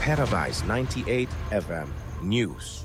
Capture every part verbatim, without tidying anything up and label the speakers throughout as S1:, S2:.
S1: Paradise ninety-eight F M News.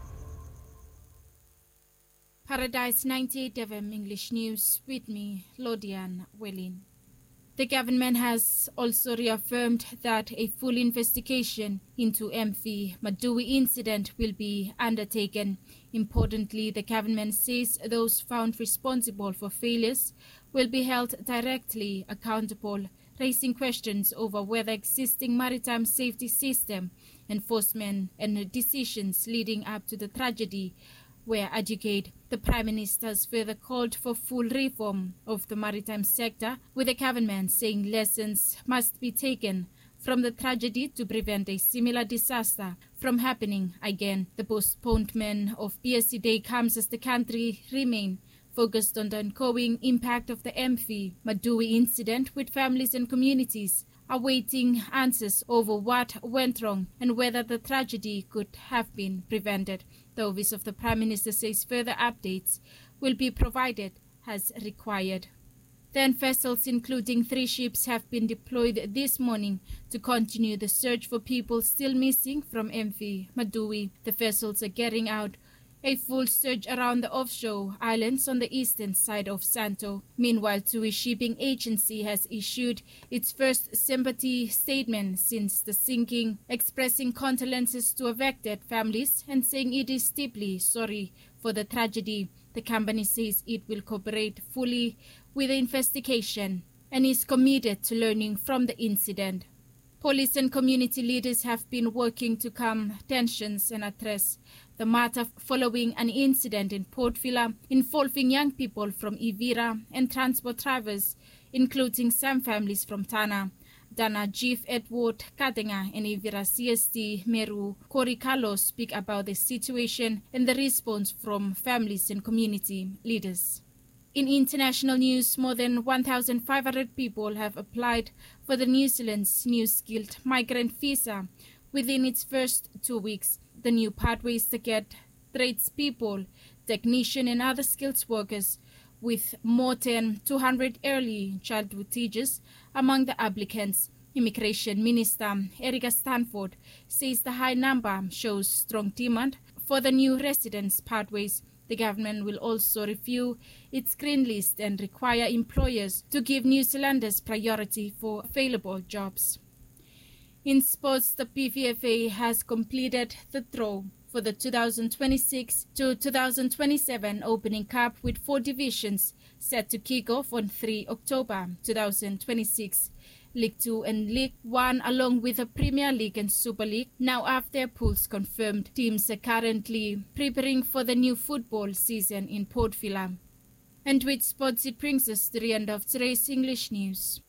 S2: Paradise ninety-eight F M English News with me, Lodian Wellin. The government has also reaffirmed that a full investigation into M V Madui incident will be undertaken. Importantly, the government says those found responsible for failures will be held directly accountable, raising questions over whether existing maritime safety system, enforcement and decisions leading up to the tragedy were adequate. The Prime Minister has further called for full reform of the maritime sector, with the government saying lessons must be taken from the tragedy to prevent a similar disaster from happening again. The postponement of P S C Day comes as the country remains focused on the ongoing impact of the M V Madui incident, with families and communities awaiting answers over what went wrong and whether the tragedy could have been prevented. The Office of the Prime Minister says further updates will be provided as required. Ten vessels, including three ships, have been deployed this morning to continue the search for people still missing from M V Madui. The vessels are carrying out a full search around the offshore islands on the eastern side of Santo. Meanwhile, TUI Shipping Agency has issued its first sympathy statement since the sinking, expressing condolences to affected families and saying it is deeply sorry for the tragedy. The company says it will cooperate fully with the investigation and is committed to learning from the incident. Police and community leaders have been working to calm tensions and address the matter following an incident in Port Vila involving young people from Ivira and transport drivers, including some families from Tana. Dana Chief Edward Katenga and Ivira C S T Meru Korikalo speak about the situation and the response from families and community leaders. In international news, more than one thousand five hundred people have applied for the New Zealand's new skilled migrant visa within its first two weeks. The new pathways to get tradespeople, technician and other skilled workers, with more than two hundred early childhood teachers among the applicants. Immigration Minister Erica Stanford says the high number shows strong demand for the new residence pathways. The government will also review its green list and require employers to give New Zealanders priority for available jobs. In sports, the P V F A has completed the draw for the two thousand twenty-six to two thousand twenty-seven Opening Cup, with four divisions set to kick off on the third of October two thousand twenty-six. League two and League one, along with the Premier League and Super League, now have their pools confirmed. Teams are currently preparing for the new football season in Port Vila. And with sports, it brings us to the end of today's English news.